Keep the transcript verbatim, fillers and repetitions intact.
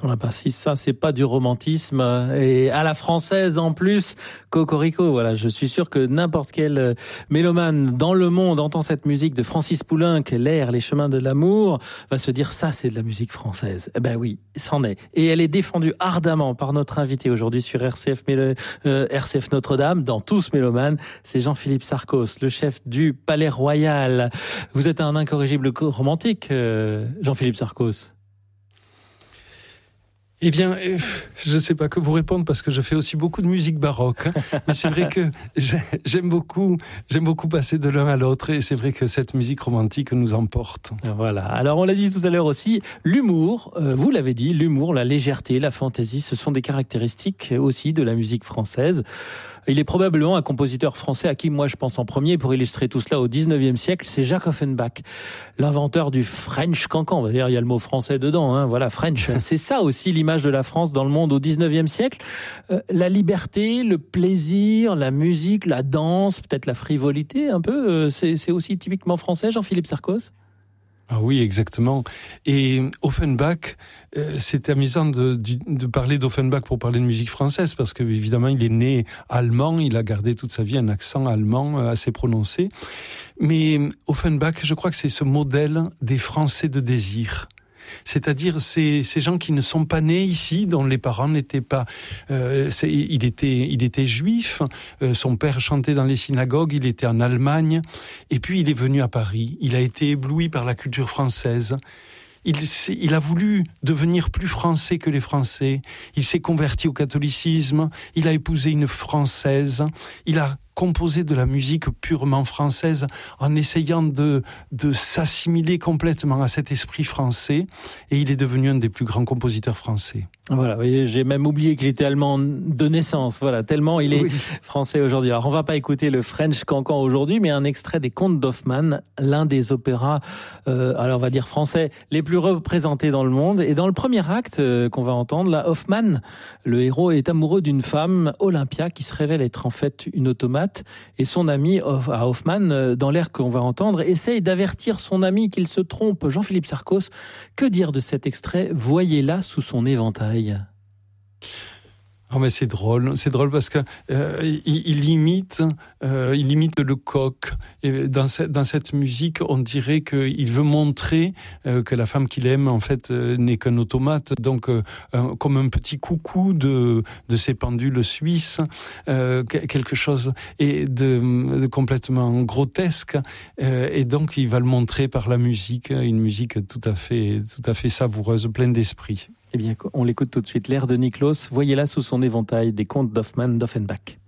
Ah bah si ça c'est pas du romantisme et à la française en plus, cocorico, voilà, je suis sûr que n'importe quel mélomane dans le monde entend cette musique de Francis Poulenc, L'air, les chemins de l'amour, va se dire ça c'est de la musique française. Eh ben oui, c'en est. Et elle est défendue ardemment par notre invité aujourd'hui sur R C F, Mélo- euh, R C F Notre-Dame, dans Tous Mélomanes, c'est Jean-Philippe Sarcos, le chef du Palais Royal. Vous êtes un incorrigible romantique, euh, Jean-Philippe Sarcos. Eh bien, je ne sais pas que vous répondre parce que je fais aussi beaucoup de musique baroque. Mais c'est vrai que j'aime beaucoup, j'aime beaucoup passer de l'un à l'autre et c'est vrai que cette musique romantique nous emporte. Voilà. Alors, on l'a dit tout à l'heure aussi, l'humour, euh, vous l'avez dit, l'humour, la légèreté, la fantaisie, ce sont des caractéristiques aussi de la musique française. Il est probablement un compositeur français à qui moi je pense en premier pour illustrer tout cela au dix-neuvième siècle, c'est Jacques Offenbach, l'inventeur du French cancan. D'ailleurs, il y a le mot français dedans, hein, voilà, French. C'est ça aussi l'image de la France dans le monde au dix-neuvième siècle. Euh, la liberté, le plaisir, la musique, la danse, peut-être la frivolité un peu, euh, c'est, c'est aussi typiquement français, Jean-Philippe Sarcos ? Ah oui, exactement. Et Offenbach, euh, c'est amusant de, de, de parler d'Offenbach pour parler de musique française, parce que évidemment, il est né allemand, il a gardé toute sa vie un accent allemand assez prononcé. Mais Offenbach, je crois que c'est ce modèle des Français de désir. C'est-à-dire ces, ces gens qui ne sont pas nés ici, dont les parents n'étaient pas... Euh, c'est, il, était, il était juif, euh, son père chantait dans les synagogues, il était en Allemagne, et puis il est venu à Paris. Il a été ébloui par la culture française. Il, il a voulu devenir plus français que les Français. Il s'est converti au catholicisme, il a épousé une Française, il a composer de la musique purement française en essayant de, de s'assimiler complètement à cet esprit français, et il est devenu un des plus grands compositeurs français. Voilà, vous voyez, j'ai même oublié qu'il était allemand de naissance, voilà, tellement il est oui. français aujourd'hui. Alors on va pas écouter le French cancan aujourd'hui, mais un extrait des Contes d'Hoffmann, l'un des opéras, euh, alors on va dire français, les plus représentés dans le monde. Et dans le premier acte euh, qu'on va entendre, là, Hoffmann, le héros, est amoureux d'une femme, Olympia, qui se révèle être en fait une automate. Et son ami à Hoffmann, dans l'air qu'on va entendre, essaye d'avertir son ami qu'il se trompe. Jean-Philippe Sarcos, que dire de cet extrait ? Voyez-la sous son éventail. Oh mais c'est drôle, c'est drôle parce que euh, il, il imite, euh, il imite le coq. Et dans, ce, dans cette musique, on dirait qu'il veut montrer euh, que la femme qu'il aime en fait euh, n'est qu'un automate, donc euh, un, comme un petit coucou de de ces pendules suisses, euh, quelque chose et de, de complètement grotesque. Euh, et donc il va le montrer par la musique, une musique tout à fait, tout à fait savoureuse, pleine d'esprit. Eh bien, on l'écoute tout de suite. L'air de Niklos, voyez-la sous son éventail des Contes d'Hoffmann d'Offenbach.